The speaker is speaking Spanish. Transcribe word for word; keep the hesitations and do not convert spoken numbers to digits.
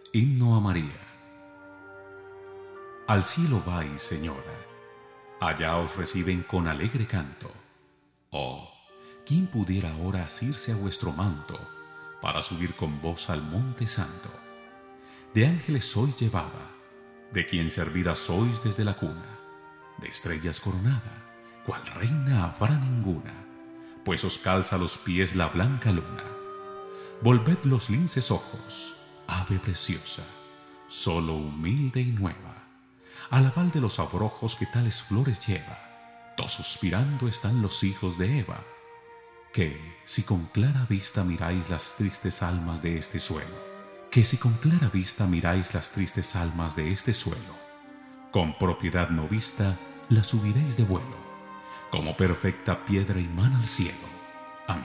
Himno a María. Al cielo vais, Señora, allá os reciben con alegre canto. Oh, ¿quién pudiera ahora asirse a vuestro manto para subir con vos al monte santo? De ángeles sois llevada, de quien servida sois desde la cuna, de estrellas coronada, cual reina habrá ninguna, pues os calza los pies la blanca luna. Volved los linces ojos, ave preciosa, solo humilde y nueva, alabad de los abrojos que tales flores lleva, todos suspirando están los hijos de Eva, que si con clara vista miráis las tristes almas de este suelo, que si con clara vista miráis las tristes almas de este suelo, con propiedad no vista las subiréis de vuelo, como perfecta piedra imán al cielo.